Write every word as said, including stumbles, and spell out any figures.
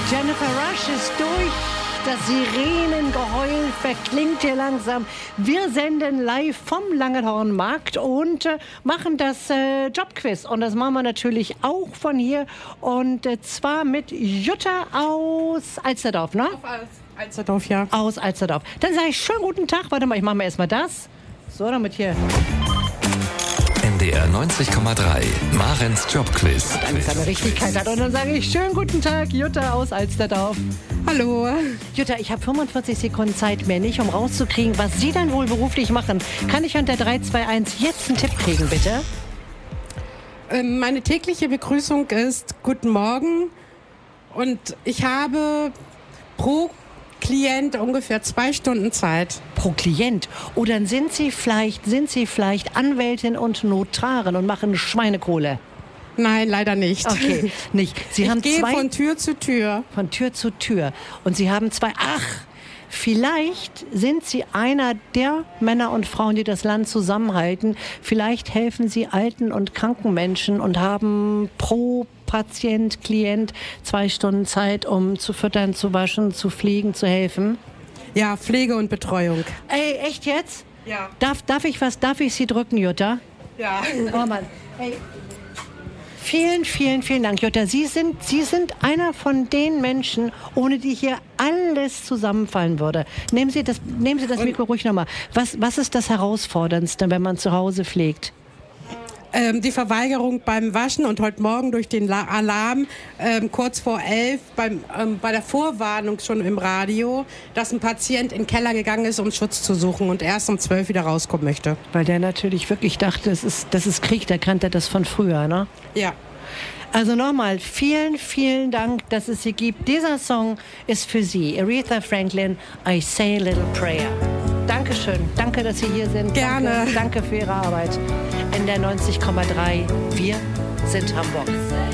Jennifer Rush ist durch. Das Sirenengeheul verklingt hier langsam. Wir senden live vom Langenhornmarkt und äh, machen das äh, Jobquiz. Und das machen wir natürlich auch von hier. Und äh, zwar mit Jutta aus Alsterdorf, ne? Aus Alsterdorf, ja. Aus Alsterdorf. Dann sage ich schönen guten Tag. Warte mal, ich mache mal erstmal das. So, damit hier. N D R neunzig Komma drei, Marens Jobquiz. Damit es eine Richtigkeit hat. Und dann sage ich schönen guten Tag, Jutta aus Alsterdorf. Hallo. Jutta, ich habe fünfundvierzig Sekunden Zeit mehr, nicht um rauszukriegen, was Sie dann wohl beruflich machen. Kann ich unter drei, zwei, eins jetzt einen Tipp kriegen, bitte? Ähm, meine tägliche Begrüßung ist Guten Morgen und ich habe pro Klient ungefähr zwei Stunden Zeit. Pro Klient. Oder dann sind Sie vielleicht, sind Sie vielleicht Anwältin und Notarin und machen Schweinekohle? Nein, leider nicht. Okay, nicht. Sie ich haben gehe zwei, von Tür zu Tür. Von Tür zu Tür. Und Sie haben zwei... Ach, vielleicht sind Sie einer der Männer und Frauen, die das Land zusammenhalten. Vielleicht helfen Sie alten und kranken Menschen und haben pro Patient, Klient zwei Stunden Zeit, um zu füttern, zu waschen, zu pflegen, zu helfen. Ja, Pflege und Betreuung. Ey, echt jetzt? Ja. Darf, darf ich was, darf ich Sie drücken, Jutta? Ja. Oh Mann. Hey. Vielen, vielen, vielen Dank, Jutta. Sie sind, Sie sind einer von den Menschen, ohne die hier alles zusammenfallen würde. Nehmen Sie das, nehmen Sie das Mikro ruhig nochmal. Was, was ist das Herausforderndste, wenn man zu Hause pflegt? Ähm, die Verweigerung beim Waschen und heute Morgen durch den La- Alarm ähm, kurz vor elf beim, ähm, bei der Vorwarnung schon im Radio, dass ein Patient in den Keller gegangen ist, um Schutz zu suchen und erst um zwölf wieder rauskommen möchte. Weil der natürlich wirklich dachte, das ist, das ist Krieg, der kannte das von früher, ne? Ja. Also nochmal, vielen, vielen Dank, dass es Sie gibt. Dieser Song ist für Sie. Aretha Franklin, I Say a Little Prayer. Dankeschön. Danke, dass Sie hier sind. Gerne. Danke, danke für Ihre Arbeit. N D R neunzig Komma drei. Wir sind Hamburg.